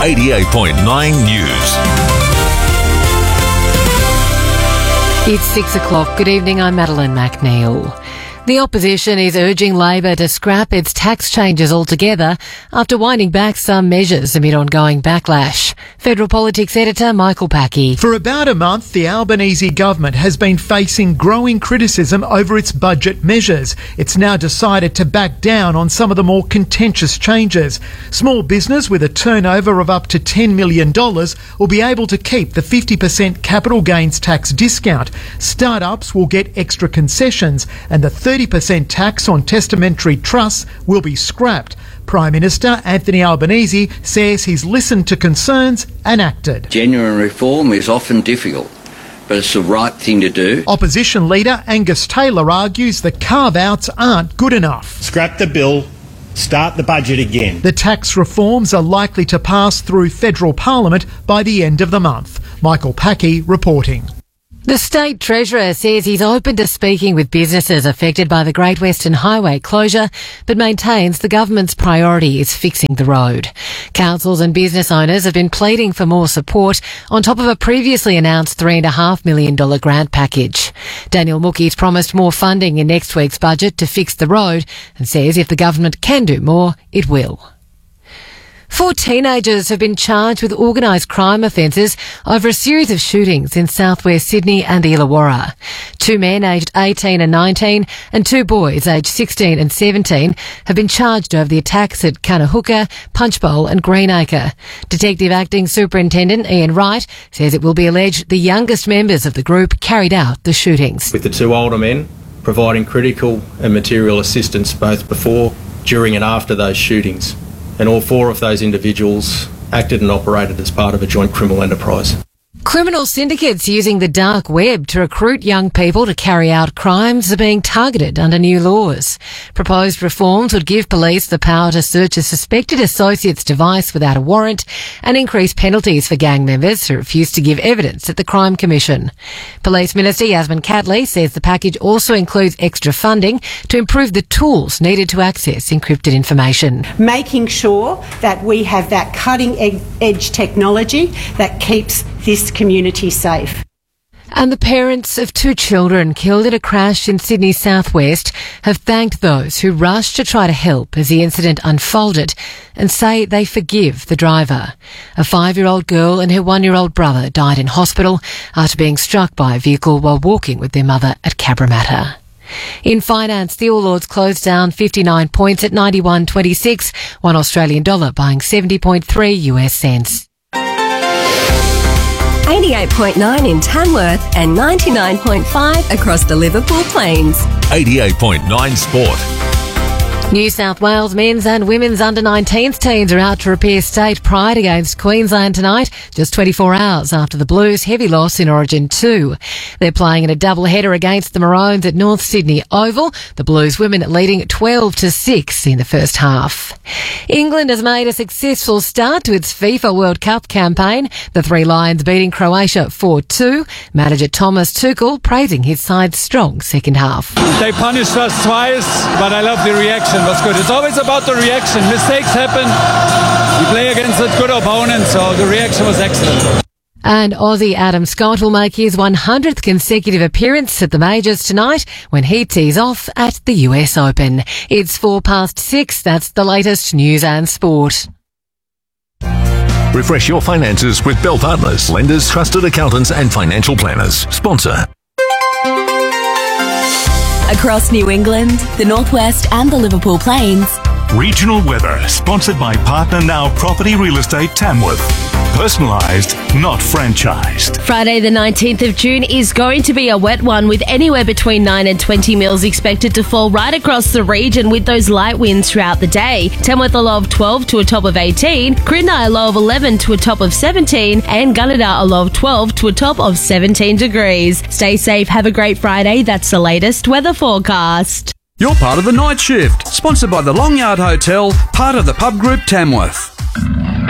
88.9 News. It's 6 o'clock. Good evening, I'm Madeline McNeil. The opposition is urging Labor to scrap its tax changes altogether after winding back some measures amid ongoing backlash. Federal Politics editor Michael Packey. For about a month, the Albanese government has been facing growing criticism over its budget measures. It's now decided to back down on some of the more contentious changes. Small business with a turnover of up to $10 million will be able to keep the 50% capital gains tax discount. Startups will get extra concessions, and the 30% tax on testamentary trusts will be scrapped. Prime Minister Anthony Albanese says he's listened to concerns and acted. Genuine reform is often difficult, but it's the right thing to do. Opposition leader Angus Taylor argues the carve-outs aren't good enough. Scrap the bill, start the budget again. The tax reforms are likely to pass through federal parliament by the end of the month. Michael Packey reporting. The State Treasurer says he's open to speaking with businesses affected by the Great Western Highway closure, but maintains the government's priority is fixing the road. Councils and business owners have been pleading for more support on top of a previously announced $3.5 million grant package. Daniel Mookie's promised more funding in next week's budget to fix the road and says if the government can do more, it will. 4 teenagers have been charged with organised crime offences over a series of shootings in southwest Sydney and Illawarra. 2 men aged 18 and 19 and 2 boys aged 16 and 17 have been charged over the attacks at Cannahooka, Punchbowl and Greenacre. Detective Acting Superintendent Ian Wright says it will be alleged the youngest members of the group carried out the shootings. With the 2 older men providing critical and material assistance both before, during and after those shootings. And all 4 of those individuals acted and operated as part of a joint criminal enterprise. Criminal syndicates using the dark web to recruit young people to carry out crimes are being targeted under new laws. Proposed reforms would give police the power to search a suspected associate's device without a warrant and increase penalties for gang members who refuse to give evidence at the Crime Commission. Police Minister Yasmin Catley says the package also includes extra funding to improve the tools needed to access encrypted information. Making sure that we have that cutting-edge technology that keeps this community safe. And the parents of 2 children killed in a crash in Sydney's southwest have thanked those who rushed to try to help as the incident unfolded and say they forgive the driver. A 5-year-old girl and her 1-year-old brother died in hospital after being struck by a vehicle while walking with their mother at Cabramatta. In finance, the All Ords closed down 59 points at 91.26, $1 Australian dollar buying 70.3 US cents. 88.9 in Tamworth and 99.5 across the Liverpool Plains. 88.9 Sport. New South Wales men's and women's under-19s teams are out to repair state pride against Queensland tonight, just 24 hours after the Blues' heavy loss in Origin 2. They're playing in a double-header against the Maroons at North Sydney Oval, the Blues women leading 12-6 in the first half. England has made a successful start to its FIFA World Cup campaign, the 3 Lions beating Croatia 4-2. Manager Thomas Tuchel praising his side's strong second half. They punished us twice, but I love the reaction. Was good. It's always about the reaction. Mistakes happen. We play against a good opponent, so the reaction was excellent. And Aussie Adam Scott will make his 100th consecutive appearance at the majors tonight when he tees off at the US Open. It's 6:04. That's the latest news and sport. Refresh your finances with Bell Partners, lenders, trusted accountants and financial planners. Sponsor. Across New England, the Northwest and the Liverpool Plains. Regional weather, sponsored by Partner Now Property Real Estate Tamworth. Personalised, not franchised. Friday the 19th of June is going to be a wet one with anywhere between 9 and 20 mils expected to fall right across the region with those light winds throughout the day. Tamworth a low of 12 to a top of 18, Corinna a low of 11 to a top of 17 and Gunnedah a low of 12 to a top of 17 degrees. Stay safe, have a great Friday. That's the latest weather forecast. You're part of the night shift, sponsored by the Long Yard Hotel, part of the Pub Group Tamworth.